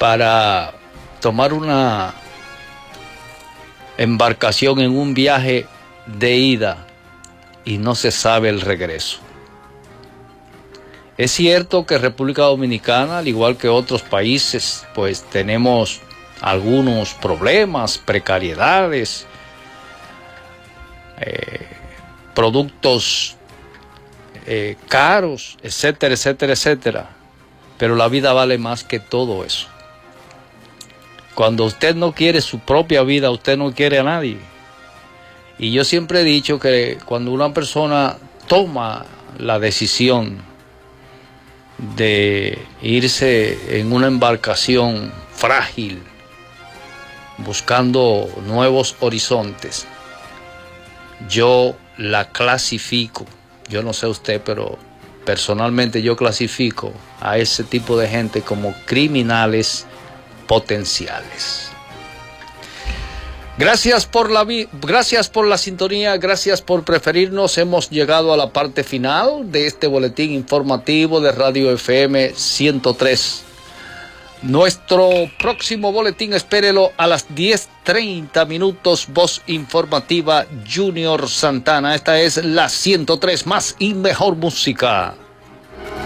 para tomar una embarcación en un viaje de ida y no se sabe el regreso. Es cierto que República Dominicana, al igual que otros países, pues tenemos algunos problemas, precariedades, productos caros, etcétera, etcétera, etcétera. Pero la vida vale más que todo eso. Cuando usted no quiere su propia vida, usted no quiere a nadie. Y yo siempre he dicho que cuando una persona toma la decisión de irse en una embarcación frágil, buscando nuevos horizontes, yo la clasifico, yo no sé usted, pero personalmente yo clasifico a ese tipo de gente como criminales potenciales. Gracias por la sintonía, gracias por preferirnos. Hemos llegado a la parte final de este boletín informativo de Radio FM 103. Nuestro próximo boletín, espérelo a las 10:30 minutos. Voz informativa Junior Santana. Esta es la 103, más y mejor música.